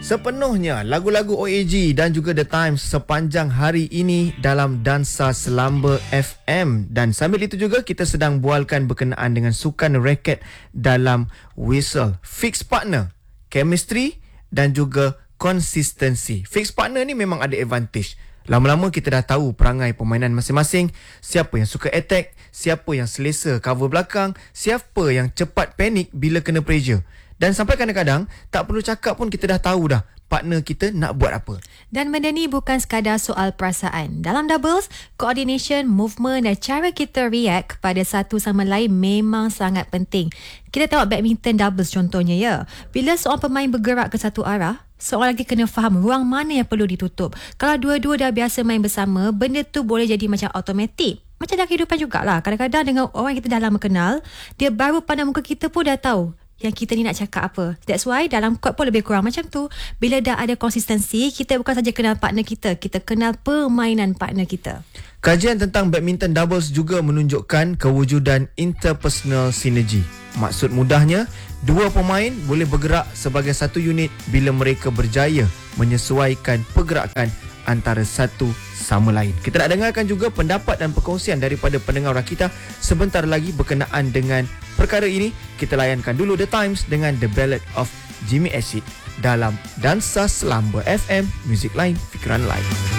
Sepenuhnya lagu-lagu OAG dan juga The Times sepanjang hari ini dalam Dansa Selamba FM. Dan sambil itu juga kita sedang bualkan berkenaan dengan sukan raket dalam whistle. Fixed partner, chemistry dan juga konsistensi. Fixed partner ni memang ada advantage. Lama-lama kita dah tahu perangai permainan masing-masing, siapa yang suka attack, siapa yang selesa cover belakang, siapa yang cepat panik bila kena pressure. Dan sampai kadang-kadang tak perlu cakap pun kita dah tahu dah partner kita nak buat apa. Dan benda ni bukan sekadar soal perasaan. Dalam doubles, coordination, movement dan cara kita react kepada satu sama lain memang sangat penting. Kita tengok badminton doubles contohnya ya. Bila seorang pemain bergerak ke satu arah, seorang lagi kena faham ruang mana yang perlu ditutup. Kalau dua-dua dah biasa main bersama, benda tu boleh jadi macam automatik. Macam dalam kehidupan jugalah. Kadang-kadang dengan orang yang kita dah lama kenal, dia baru pandang muka kita pun dah tahu yang kita ni nak cakap apa. That's why dalam court pun lebih kurang macam tu. Bila dah ada konsistensi, kita bukan saja kenal partner kita kenal permainan partner kita. Kajian tentang badminton doubles juga menunjukkan kewujudan interpersonal synergy. Maksud mudahnya, dua pemain boleh bergerak sebagai satu unit bila mereka berjaya menyesuaikan pergerakan antara satu sama lain. Kita nak dengarkan juga pendapat dan perkongsian daripada pendengar Rakita sebentar lagi berkenaan dengan perkara ini. Kita layankan dulu The Times dengan The Ballad of Jimmy Acid dalam Dansa Selamba FM, Music Line, Fikiran Lain.